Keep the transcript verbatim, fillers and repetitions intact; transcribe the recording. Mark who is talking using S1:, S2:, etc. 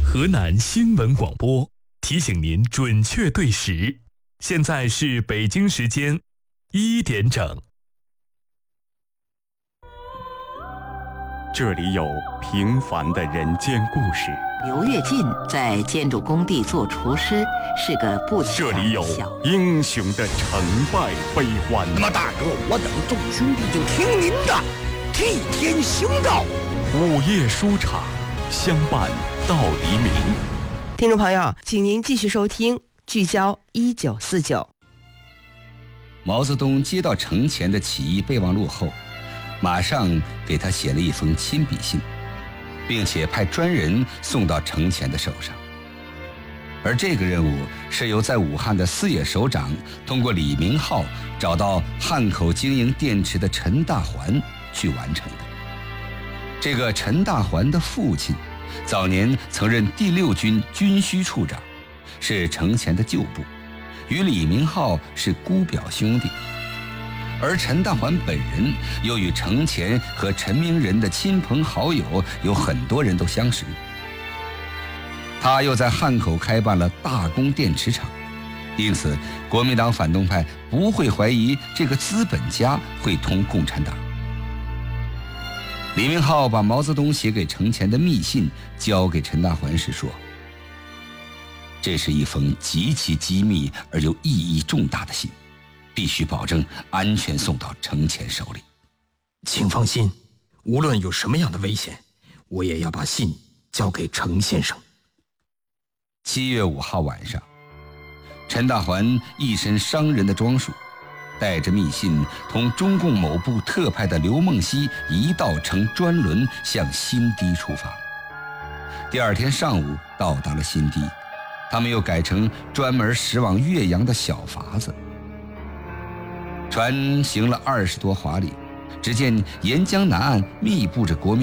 S1: 河南新闻广播提醒您准确对时，现在是北京时间一点整。
S2: 这里有平凡的人间故事。
S3: 刘跃进在建筑工地做厨师，是个不起眼的小。
S2: 这里有英雄的成败悲欢。
S4: 那么大哥，我等众兄弟就听您的，替天行道。
S2: 午夜书场，相伴到黎明。
S5: 听众朋友，请您继续收听聚焦一九四九。
S6: 毛泽东接到程潜的起义备忘录后，马上给他写了一封亲笔信，并且派专人送到程潜的手上。而这个任务是由在武汉的四野首长通过李明浩找到汉口经营电池的陈大环去完成的。这个陈大环的父亲早年曾任第六军军需处长，是程潜的旧部，与李明浩是姑表兄弟。而陈大环本人又与程潜和陈明仁的亲朋好友有很多人都相识，他又在汉口开办了大功电池厂，因此国民党反动派不会怀疑这个资本家会同共产党。李明浩把毛泽东写给程潜的密信交给陈大环时说，这是一封极其机密而又意义重大的信，必须保证安全送到程潜手里。
S4: 请放心，无论有什么样的危险，我也要把信交给程先生。
S6: 七月五号晚上，陈大环一身商人的装束，带着密信，同中共某部特派的刘梦溪一道乘专轮向新堤出发。第二天上午到达了新堤，他们又改成专门驶往岳阳的小筏子。船行了二十多华里，只见沿江南岸密布着国民